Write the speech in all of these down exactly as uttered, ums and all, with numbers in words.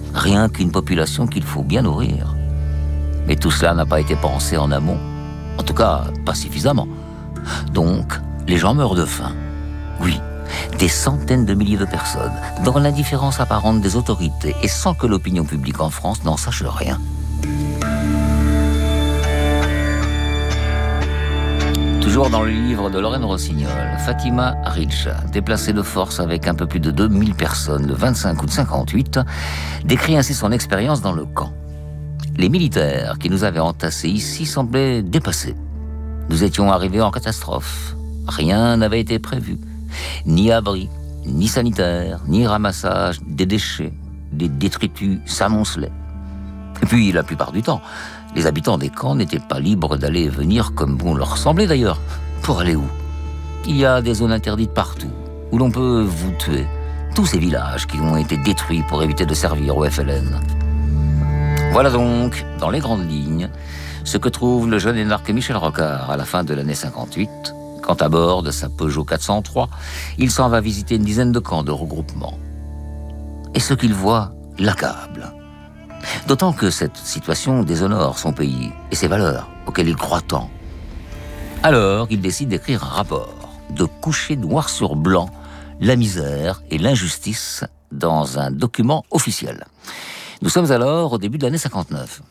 Rien qu'une population qu'il faut bien nourrir. Mais tout cela n'a pas été pensé en amont. En tout cas, pas suffisamment. Donc, les gens meurent de faim. Oui, des centaines de milliers de personnes, dans l'indifférence apparente des autorités et sans que l'opinion publique en France n'en sache rien. Toujours dans le livre de Lorraine Rossignol, Fatima Ridge, déplacée de force avec un peu plus de deux mille personnes le vingt-cinq août cinquante-huit, décrit ainsi son expérience dans le camp. Les militaires qui nous avaient entassés ici semblaient dépassés. Nous étions arrivés en catastrophe. Rien n'avait été prévu. Ni abri, ni sanitaire, ni ramassage des déchets. Les détritus s'amoncelaient. Et puis, la plupart du temps, les habitants des camps n'étaient pas libres d'aller et venir comme bon leur semblait d'ailleurs. Pour aller où? Il y a des zones interdites partout, où l'on peut vous tuer. Tous ces villages qui ont été détruits pour éviter de servir au F L N. Voilà donc, dans les grandes lignes, ce que trouve le jeune énarque Michel Rocard à la fin de l'année cinquante-huit, quand à bord de sa Peugeot quatre cent trois, il s'en va visiter une dizaine de camps de regroupement. Et ce qu'il voit l'accable. D'autant que cette situation déshonore son pays et ses valeurs auxquelles il croit tant. Alors, il décide d'écrire un rapport, de coucher noir sur blanc la misère et l'injustice dans un document officiel. Nous sommes alors au début de l'année cinquante-neuf.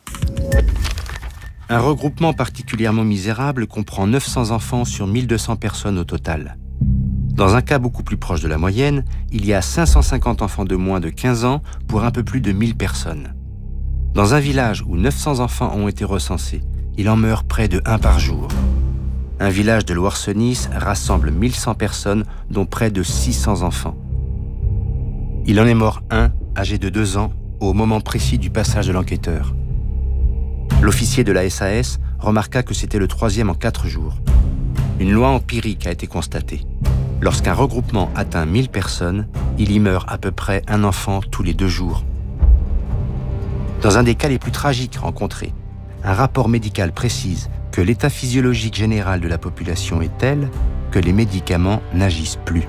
Un regroupement particulièrement misérable comprend neuf cents enfants sur mille deux cents personnes au total. Dans un cas beaucoup plus proche de la moyenne, il y a cinq cent cinquante enfants de moins de quinze ans pour un peu plus de mille personnes. Dans un village où neuf cents enfants ont été recensés, il en meurt près de un par jour. Un village de Loire-Senis rassemble mille cent personnes, dont près de six cents enfants. Il en est mort un, âgé de deux ans, au moment précis du passage de l'enquêteur. L'officier de la S A S remarqua que c'était le troisième en quatre jours. Une loi empirique a été constatée. Lorsqu'un regroupement atteint mille personnes, il y meurt à peu près un enfant tous les deux jours. Dans un des cas les plus tragiques rencontrés, un rapport médical précise que l'état physiologique général de la population est tel que les médicaments n'agissent plus.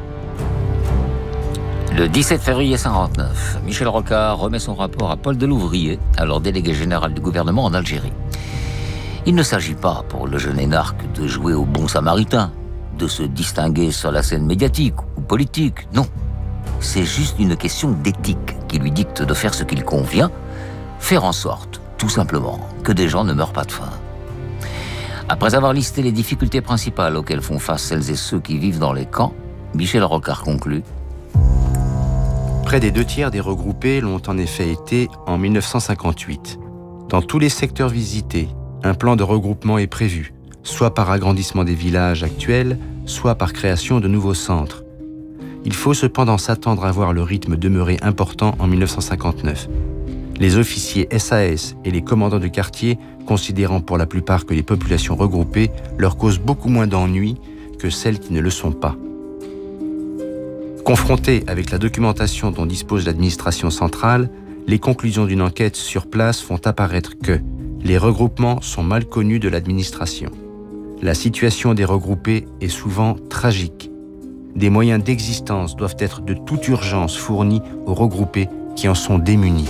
Le dix-sept février cinquante-neuf, Michel Rocard remet son rapport à Paul Delouvrier, alors délégué général du gouvernement en Algérie. Il ne s'agit pas pour le jeune énarque de jouer au bon samaritain, de se distinguer sur la scène médiatique ou politique, non. C'est juste une question d'éthique qui lui dicte de faire ce qu'il convient, faire en sorte, tout simplement, que des gens ne meurent pas de faim. Après avoir listé les difficultés principales auxquelles font face celles et ceux qui vivent dans les camps, Michel Rocard conclut: Près des deux tiers des regroupés l'ont en effet été en mille neuf cent cinquante-huit. Dans tous les secteurs visités, un plan de regroupement est prévu, soit par agrandissement des villages actuels, soit par création de nouveaux centres. Il faut cependant s'attendre à voir le rythme demeurer important en mille neuf cent cinquante-neuf. Les officiers S A S et les commandants de quartier, considérant pour la plupart que les populations regroupées leur causent beaucoup moins d'ennuis que celles qui ne le sont pas. Confrontés avec la documentation dont dispose l'administration centrale, les conclusions d'une enquête sur place font apparaître que les regroupements sont mal connus de l'administration. La situation des regroupés est souvent tragique. Des moyens d'existence doivent être de toute urgence fournis aux regroupés qui en sont démunis.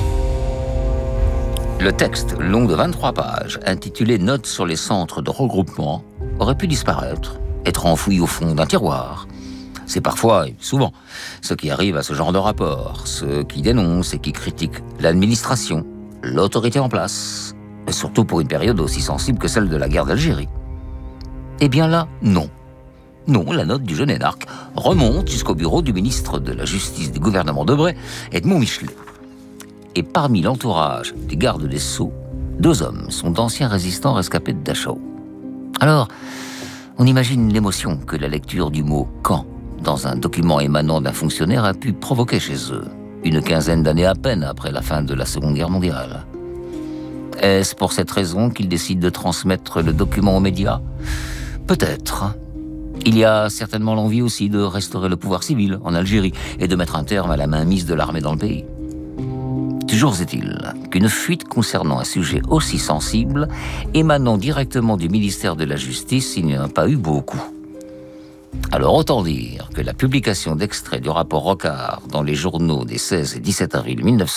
Le texte, long de vingt-trois pages, intitulé « Notes sur les centres de regroupement », aurait pu disparaître, être enfoui au fond d'un tiroir. C'est parfois, et souvent, ce qui arrive à ce genre de rapport, ceux qui dénoncent et qui critiquent l'administration, l'autorité en place, et surtout pour une période aussi sensible que celle de la guerre d'Algérie. Eh bien là, non. Non, la note du jeune énarque remonte jusqu'au bureau du ministre de la Justice du gouvernement Debré, Edmond Michelet. Et parmi l'entourage des gardes des Sceaux, deux hommes sont d'anciens résistants rescapés de Dachau. Alors, on imagine l'émotion que la lecture du mot « camp » dans un document émanant d'un fonctionnaire a pu provoquer chez eux, une quinzaine d'années à peine après la fin de la Seconde Guerre mondiale. Est-ce pour cette raison qu'ils décident de transmettre le document aux médias ? Peut-être. Il y a certainement l'envie aussi de restaurer le pouvoir civil en Algérie et de mettre un terme à la mainmise de l'armée dans le pays. Toujours est-il qu'une fuite concernant un sujet aussi sensible, émanant directement du ministère de la Justice, il n'y en a pas eu beaucoup. Alors autant dire que la publication d'extraits du rapport Rocard dans les journaux des seize et dix-sept avril mille neuf